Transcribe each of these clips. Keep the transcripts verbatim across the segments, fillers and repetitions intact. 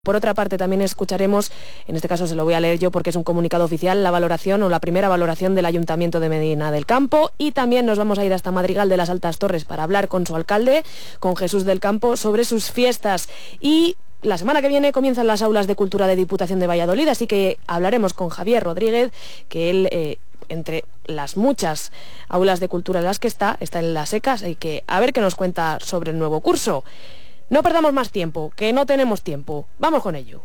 Por otra parte, también escucharemos, en este caso se lo voy a leer yo porque es un comunicado oficial, la valoración o la primera valoración del Ayuntamiento de Medina del Campo, y también nos vamos a ir hasta Madrigal de las Altas Torres para hablar con su alcalde, con Jesús del Campo, sobre sus fiestas. Y la semana que viene comienzan las aulas de cultura de Diputación de Valladolid, así que hablaremos con Javier Rodríguez, que él, eh, entre las muchas aulas de cultura en las que está, está en las secas, y que a ver qué nos cuenta sobre el nuevo curso. No perdamos más tiempo, que no tenemos tiempo. Vamos con ello.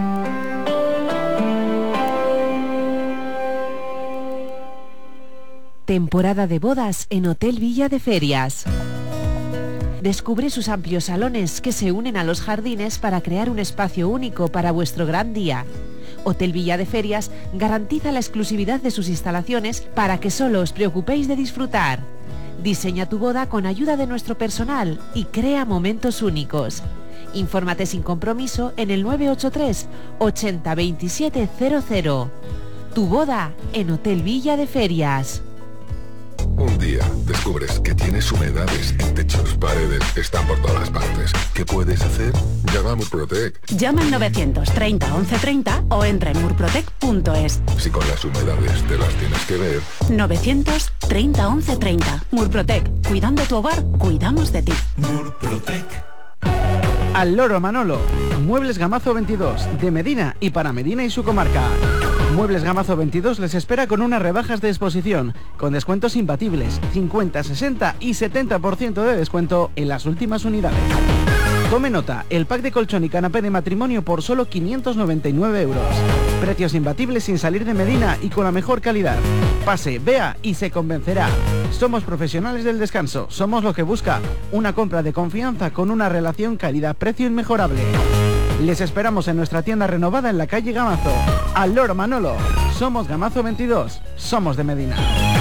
Temporada de bodas en Hotel Villa de Ferias. Descubre sus amplios salones que se unen a los jardines para crear un espacio único para vuestro gran día. Hotel Villa de Ferias garantiza la exclusividad de sus instalaciones para que solo os preocupéis de disfrutar. Diseña tu boda con ayuda de nuestro personal y crea momentos únicos. Infórmate sin compromiso en el nueve ocho tres ochenta veintisiete cero cero. Tu boda en Hotel Villa de Ferias. Un día descubres que tienes humedades en techos, paredes, están por todas partes. ¿Qué puedes hacer? Llama a Murprotec. Llama al novecientos treinta once treinta o entra en murprotec punto es. Si con las humedades te las tienes que ver. novecientos treinta once treinta. Murprotec. Cuidando tu hogar, cuidamos de ti. Murprotec. Al Loro Manolo. Muebles Gamazo veintidós, de Medina y para Medina y su comarca. Muebles Gamazo veintidós les espera con unas rebajas de exposición, con descuentos imbatibles, cincuenta, sesenta y setenta por ciento de descuento en las últimas unidades. Tome nota, el pack de colchón y canapé de matrimonio por solo quinientos noventa y nueve euros. Precios imbatibles sin salir de Medina y con la mejor calidad. Pase, vea y se convencerá. Somos profesionales del descanso, somos lo que busca una compra de confianza con una relación calidad-precio inmejorable. Les esperamos en nuestra tienda renovada en la calle Gamazo. Al Loro Manolo. Somos Gamazo veintidós. Somos de Medina.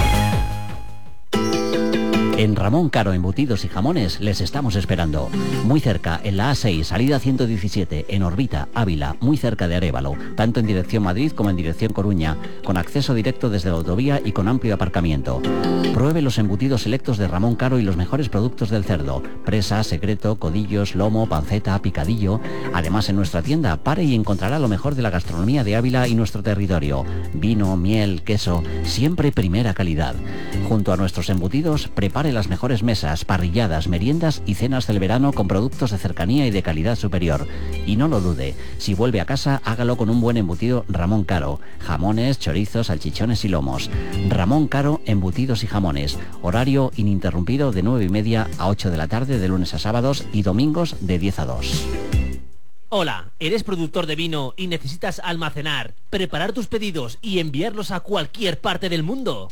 En Ramón Caro Embutidos y Jamones les estamos esperando. Muy cerca, en la A seis, salida ciento diecisiete, en Orbita, Ávila, muy cerca de Arévalo, tanto en dirección Madrid como en dirección Coruña, con acceso directo desde la autovía y con amplio aparcamiento. Pruebe los embutidos selectos de Ramón Caro y los mejores productos del cerdo: presa, secreto, codillos, lomo, panceta, picadillo. Además, en nuestra tienda pare y encontrará lo mejor de la gastronomía de Ávila y nuestro territorio: vino, miel, queso, siempre primera calidad. Junto a nuestros embutidos, prepare las mejores mesas, parrilladas, meriendas y cenas del verano con productos de cercanía y de calidad superior. Y no lo dude, si vuelve a casa, hágalo con un buen embutido Ramón Caro: jamones, chorizos, salchichones y lomos. Ramón Caro Embutidos y Jamones. Horario ininterrumpido de nueve y media a ocho de la tarde de lunes a sábados y domingos de diez a dos. Hola, ¿eres productor de vino y necesitas almacenar, preparar tus pedidos y enviarlos a cualquier parte del mundo?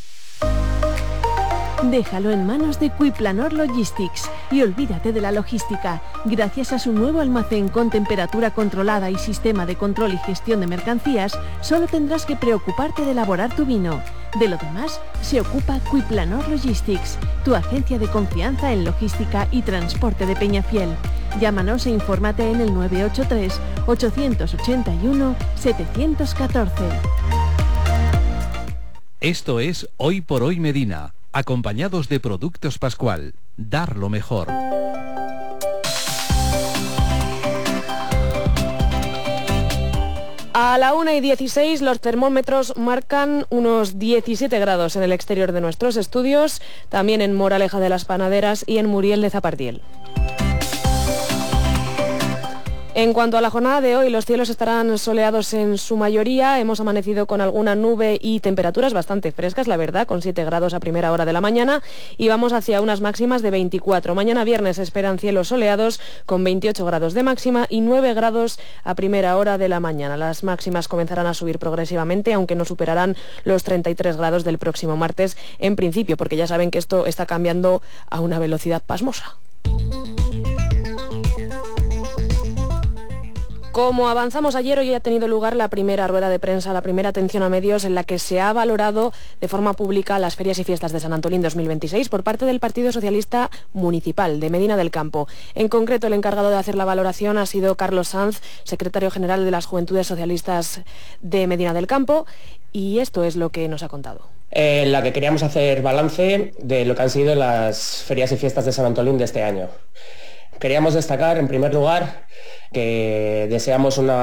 Déjalo en manos de Quiplanor Logistics y olvídate de la logística. Gracias a su nuevo almacén con temperatura controlada y sistema de control y gestión de mercancías, solo tendrás que preocuparte de elaborar tu vino. De lo demás, se ocupa Quiplanor Logistics, tu agencia de confianza en logística y transporte de Peñafiel. Llámanos e infórmate en el nueve ocho tres ocho ocho uno siete uno cuatro. Esto es Hoy por Hoy Medina, acompañados de Productos Pascual. Dar lo mejor. A la una y dieciséis los termómetros marcan unos diecisiete grados en el exterior de nuestros estudios, también en Moraleja de las Panaderas y en Muriel de Zapardiel. En cuanto a la jornada de hoy, los cielos estarán soleados en su mayoría. Hemos amanecido con alguna nube y temperaturas bastante frescas, la verdad, con siete grados a primera hora de la mañana, y vamos hacia unas máximas de veinticuatro. Mañana viernes se esperan cielos soleados con veintiocho grados de máxima y nueve grados a primera hora de la mañana. Las máximas comenzarán a subir progresivamente, aunque no superarán los treinta y tres grados del próximo martes en principio, porque ya saben que esto está cambiando a una velocidad pasmosa. Como avanzamos ayer, hoy ha tenido lugar la primera rueda de prensa, la primera atención a medios en la que se ha valorado de forma pública las ferias y fiestas de San Antolín dos mil veintiséis por parte del Partido Socialista Municipal de Medina del Campo. En concreto, el encargado de hacer la valoración ha sido Carlos Sanz, secretario general de las Juventudes Socialistas de Medina del Campo, y esto es lo que nos ha contado. En la que queríamos hacer balance de lo que han sido las ferias y fiestas de San Antolín de este año. Queríamos destacar, en primer lugar, que deseamos una